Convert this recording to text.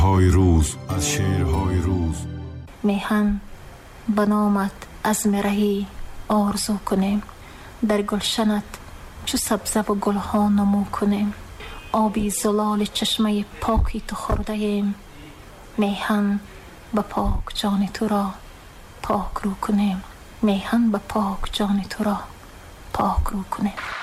های روز از شعرهای روز. میهن به نامت از مرهی آرزو کنیم، در گلشنت چو سبزه و گلها نمو کنیم. آبی زلال چشمه پاکی تو خورده ایم، میهن به پاک جان تو را پاک رو کنیم. میهن به پاک جان تو را پاک رو کنیم.